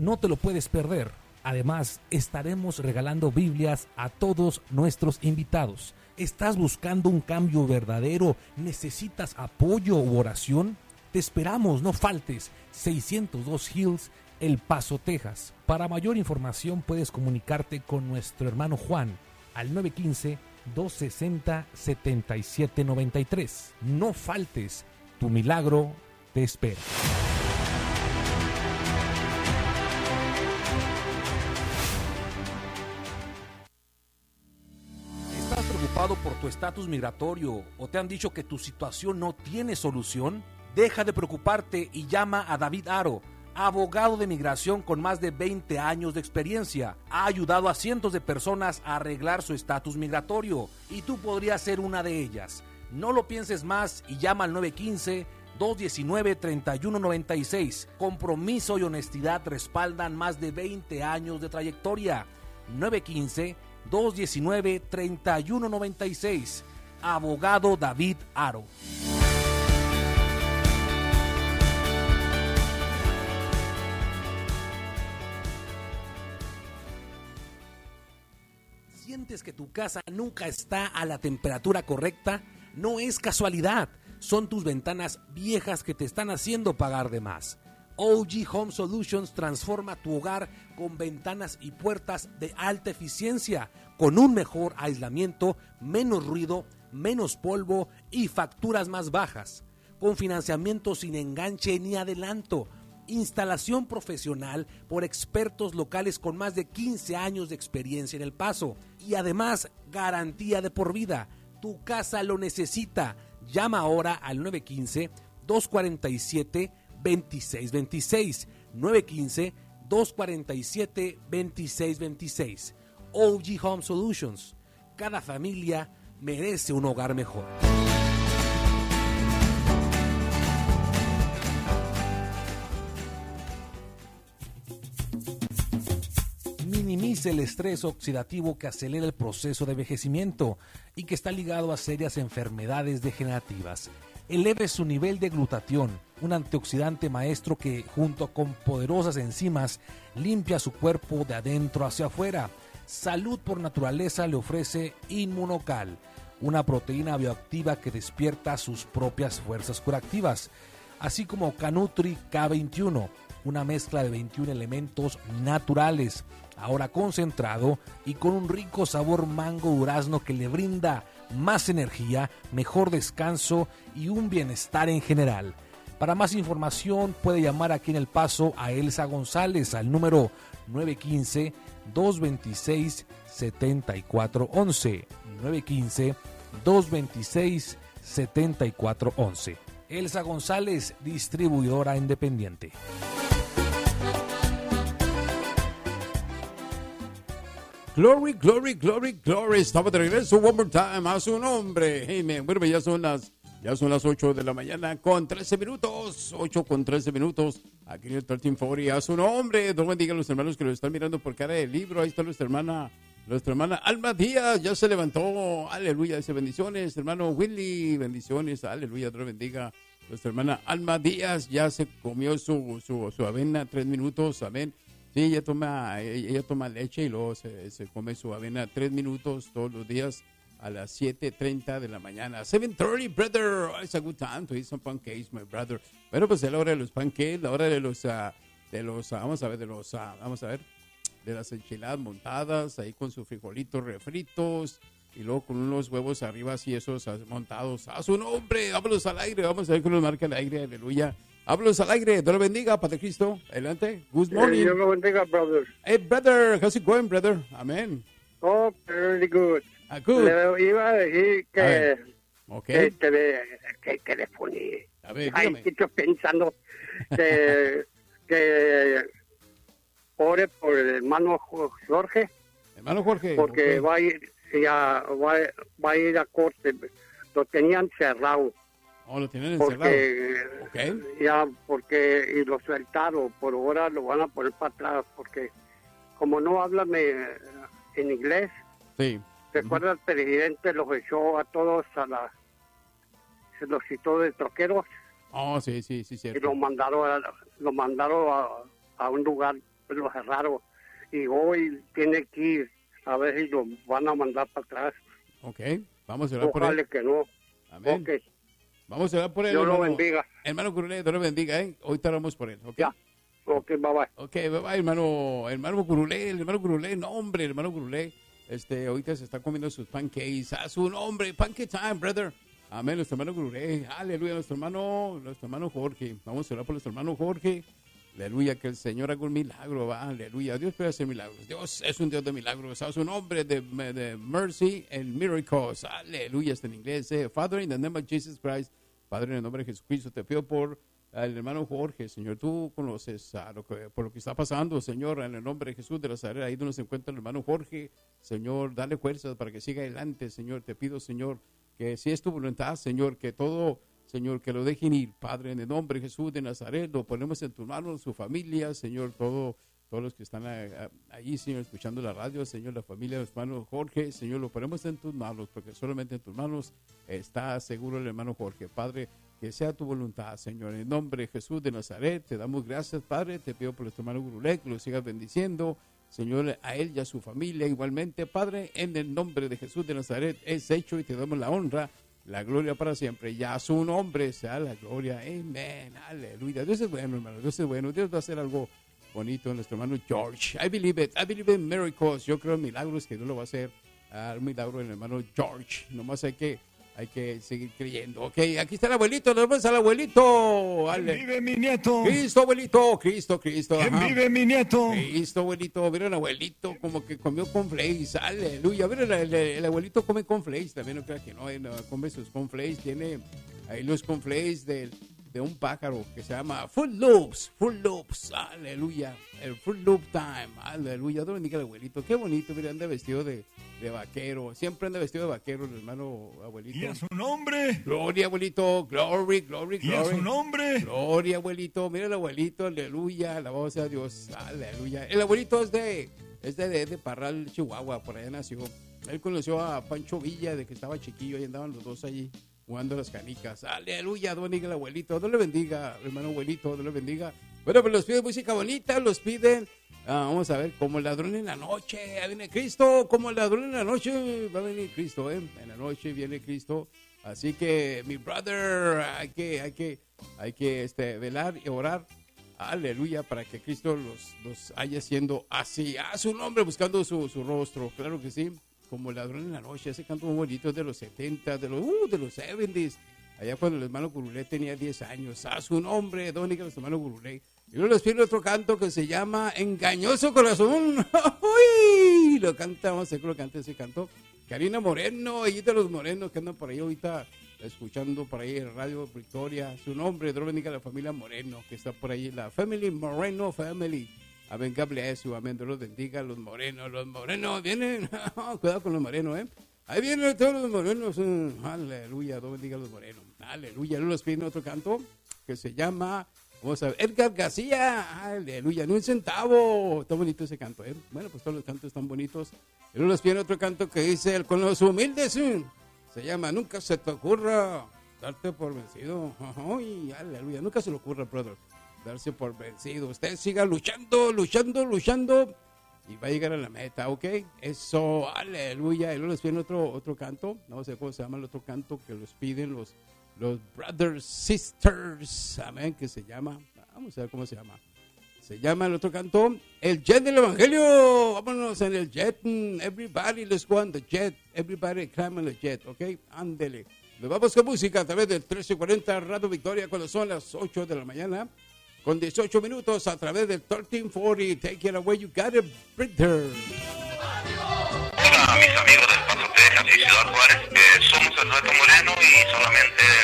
no te lo puedes perder. Además, estaremos regalando Biblias a todos nuestros invitados. ¿Estás buscando un cambio verdadero? ¿Necesitas apoyo u oración? Te esperamos, no faltes. 602 Hills, El Paso, Texas. Para mayor información puedes comunicarte con nuestro hermano Juan al 915-260-7793. No faltes, tu milagro te espera. ¿Estás preocupado por tu estatus migratorio o te han dicho que tu situación no tiene solución? Deja de preocuparte y llama a David Aro, abogado de migración con más de 20 años de experiencia. Ha ayudado a cientos de personas a arreglar su estatus migratorio y tú podrías ser una de ellas. No lo pienses más y llama al 915-219-3196. Compromiso y honestidad respaldan más de 20 años de trayectoria. 915-219-3196. Abogado David Aro. ¿Sientes que tu casa nunca está a la temperatura correcta? No es casualidad, son tus ventanas viejas que te están haciendo pagar de más. OG Home Solutions transforma tu hogar con ventanas y puertas de alta eficiencia, con un mejor aislamiento, menos ruido, menos polvo y facturas más bajas. Con financiamiento sin enganche ni adelanto. Instalación profesional por expertos locales con más de 15 años de experiencia en El Paso. Y además, garantía de por vida. Tu casa lo necesita. Llama ahora al 915-247-2626. 915-247-2626. OG Home Solutions. Cada familia merece un hogar mejor. Minimice el estrés oxidativo que acelera el proceso de envejecimiento y que está ligado a serias enfermedades degenerativas. Eleve su nivel de glutatión, un antioxidante maestro que, junto con poderosas enzimas, limpia su cuerpo de adentro hacia afuera. Salud por Naturaleza le ofrece Inmunocal, una proteína bioactiva que despierta sus propias fuerzas curativas, así como Canutri K21, una mezcla de 21 elementos naturales, ahora concentrado y con un rico sabor mango durazno que le brinda más energía, mejor descanso y un bienestar en general. Para más información puede llamar aquí en El Paso a Elsa González al número 915-226-7411. 915-226-7411. Elsa González, distribuidora independiente. Glory, glory, glory, glory. Estamos de regreso one more time a su nombre. Amen. Bueno, ya son las 8 de la mañana con 13 minutos. 8 con 13 minutos. Aquí en el 1340 a su nombre. Dios bendiga a los hermanos que lo están mirando por cara del libro. Ahí está nuestra hermana Alma Díaz. Ya se levantó. Aleluya. Dice bendiciones. Hermano Willy. Bendiciones. Aleluya. Dios bendiga. Nuestra hermana Alma Díaz ya se comió su avena 3 minutos. Amén. Sí, ella toma leche y luego se come su avena 3 minutos todos los días a las 7:30 de la mañana. 7:30, brother. It's a good time to eat some pancakes, my brother. Bueno, pues es la hora de los pancakes, la hora de de las enchiladas montadas, ahí con sus frijolitos refritos y luego con unos huevos arriba así esos montados. A su nombre, vámonos al aire, vamos a ver qué nos marca el aire, aleluya. Háblos al aire. Dios lo bendiga, Padre Cristo. Adelante. Good morning. Dios lo bendiga, brother. Hey, brother. How's it going, brother? Amen. Oh, very good. Good. Le iba a decir que... Okay. Que le ponía. A ver, ay, dígame. estoy pensando que ore por el hermano Jorge. Hermano Jorge. Porque okay. va a ir a corte. Lo tenían cerrado. Oh, lo tienen encerrado. Porque y lo sueltaron, por ahora lo van a poner para atrás, porque como no hablan en inglés, sí. ¿Recuerda el presidente los echó a todos se los citó de troqueros? Oh, sí, cierto. Y lo mandaron a un lugar lo cerraron. Y hoy tiene que ir a ver si lo van a mandar para atrás. Ok, vamos a orar por él. Ojalá que no. Amén. Okay. Vamos a orar por él. Dios lo hermano. bendiga. Hermano Curulé, Dios lo bendiga, ¿eh? Ahorita oramos por él, ¿ok? Ya. Ok, bye bye. Ok, bye bye, hermano Curulé, no, hombre, hermano Curulé. Ahorita se está comiendo sus pancakes. A su nombre, pancake time, brother. Amén, nuestro hermano Curulé. Aleluya, nuestro hermano Jorge. Vamos a orar por nuestro hermano Jorge. Aleluya, que el Señor haga un milagro, va. Aleluya, Dios puede hacer milagros. Dios es un Dios de milagros. A su nombre de mercy and miracles. Aleluya, está en inglés. Father, in the name of Jesus Christ. Padre, en el nombre de Jesucristo, te pido por el hermano Jorge, Señor. Tú conoces por lo que está pasando, Señor, en el nombre de Jesús de Nazaret. Ahí donde se encuentra el hermano Jorge. Señor, dale fuerzas para que siga adelante, Señor. Te pido, Señor, que si es tu voluntad, Señor, que todo... Señor, que lo dejen ir, Padre, en el nombre de Jesús de Nazaret, lo ponemos en tus manos, su familia, Señor, todos los que están allí, Señor, escuchando la radio, Señor, la familia de nuestro hermano Jorge, Señor, lo ponemos en tus manos, porque solamente en tus manos está seguro el hermano Jorge, Padre, que sea tu voluntad, Señor, en el nombre de Jesús de Nazaret, te damos gracias, Padre, te pido por nuestro hermano Gurulé, que lo sigas bendiciendo, Señor, a él y a su familia, igualmente, Padre, en el nombre de Jesús de Nazaret, es hecho y te damos la honra, la gloria para siempre, ya a su nombre sea la gloria, amén, aleluya. Dios es bueno, hermano, Dios es bueno, Dios va a hacer algo bonito en nuestro hermano George. I believe in miracles. Yo creo en milagros, que Dios lo va a hacer, un milagro en el hermano George. Nomás hay que seguir creyendo. Ok, aquí está el abuelito, nos vemos al abuelito. ¿Quién vive mi nieto? Cristo, abuelito, Cristo. ¿Quién vive mi nieto? Cristo, abuelito, mira el abuelito como que comió cornflakes, aleluya. Mira, el abuelito come cornflakes, también no crea que no, come sus cornflakes, tiene ahí los cornflakes de un pájaro que se llama Fruit Loops, aleluya, el Fruit Loop Time, aleluya. Dios bendiga al abuelito, qué bonito, mira, anda vestido de vaquero, siempre anda vestido de vaquero el hermano abuelito. ¿Y a su nombre? Gloria, abuelito, glory. ¿Y a su nombre? Gloria, abuelito, mira el abuelito, aleluya, alabado sea Dios, aleluya. El abuelito es de Parral, Chihuahua, por allá nació. Él conoció a Pancho Villa de que estaba chiquillo, ahí andaban los dos allí jugando las canicas. Aleluya, Dios bendiga el abuelito, Dios le bendiga, hermano abuelito, Dios le bendiga. Bueno, pues los piden música bonita, los piden, vamos a ver, como el ladrón en la noche, ahí viene Cristo, como el ladrón en la noche, va a venir Cristo, en la noche viene Cristo. Así que, mi brother, hay que velar y orar, aleluya, para que Cristo los haya siendo así, a su nombre, buscando su rostro, claro que sí. Como el ladrón en la noche, ese canto muy bonito de los 70, de los 70s, allá cuando el hermano Gurulé tenía 10 años, a su nombre, Dónica, nuestro hermano Gurulé. Y luego les pido otro canto que se llama Engañoso Corazón. ¡Uy! Lo canta, vamos a ver cómo lo canta ese canto. Karina Moreno, y de los morenos que andan por ahí ahorita escuchando por ahí en Radio Victoria. Su nombre, Dios bendiga a la familia Moreno, que está por ahí, la Family Moreno Family. Amén, God bless you, amén, Dios los bendiga, los morenos vienen, cuidado con los morenos, ahí vienen todos los morenos, aleluya, Dios bendiga a los morenos, aleluya. Luego les piden otro canto que se llama, vamos a ver, Edgar García, aleluya, no un centavo, está bonito ese canto, bueno, pues todos los cantos están bonitos. Y luego les piden otro canto que dice, con los humildes, se llama, nunca se te ocurra darte por vencido, ay, aleluya, nunca se le ocurra, brother, darse por vencido. Usted siga luchando y va a llegar a la meta, ¿ok? Eso, aleluya. Y luego les piden otro canto, no sé cómo se llama el otro canto que los piden los brothers, sisters, amén, que se llama, vamos a ver cómo se llama. Se llama el otro canto, el jet del evangelio. Vámonos en el jet, everybody, let's go on the jet, everybody climb on the jet, ¿ok? Ándele. Nos vamos con música a través del 1340 Radio Victoria cuando son las 8 de la mañana. Con 18 minutos a través del 1340. Take it away, you got it, Britter. Hola, mis amigos del Paso Texas y Ciudad Juárez. Somos el Reto Moreno y solamente